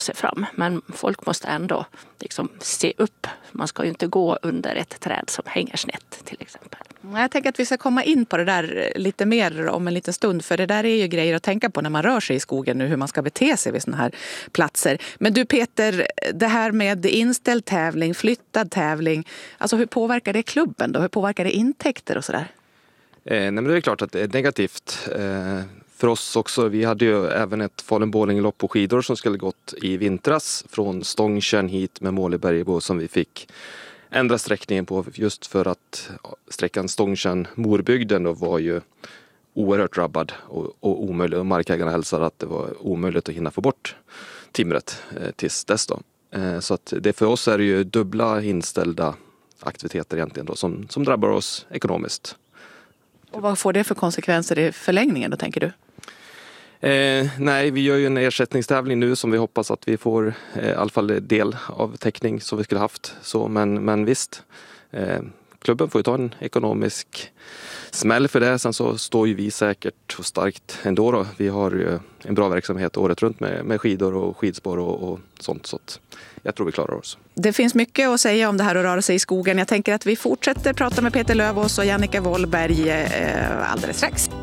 sig fram. Men folk måste ändå liksom se upp. Man ska ju inte gå under ett träd som hänger snett till exempel. Jag tänker att vi ska komma in på det där lite mer om en liten stund. För det där är ju grejer att tänka på när man rör sig i skogen nu. Hur man ska bete sig vid såna här platser. Men du Peter, det här med inställd tävling, flyttad tävling. Alltså hur påverkar det klubben då? Hur påverkar det intäkter och sådär? Nej, men det är klart att det är negativt. För oss också, vi hade ju även ett Falun bowlinglopp på skidor som skulle gått i vintras från Stångtjärn hit med mål i Bergebo som vi fick ändra sträckningen på just för att sträckan Stångtjärn-Morbygden då var ju oerhört drabbad och omöjlig. Och markägarna hälsade att det var omöjligt att hinna få bort timret tills dess då. Så att det för oss är det ju dubbla inställda aktiviteter egentligen då som drabbar oss ekonomiskt. Och vad får det för konsekvenser i förlängningen då tänker du? Nej, vi gör ju en ersättningstävling nu som vi hoppas att vi får i alla fall del av täckning som vi skulle haft. Så, men visst, klubben får ju ta en ekonomisk smäll för det. Sen så står ju vi säkert och starkt ändå då. Vi har ju en bra verksamhet året runt med skidor och skidspår och sånt. Så att jag tror vi klarar oss. Det finns mycket att säga om det här att röra sig i skogen. Jag tänker att vi fortsätter prata med Peter Lövås och Jannica Wollberg alldeles strax.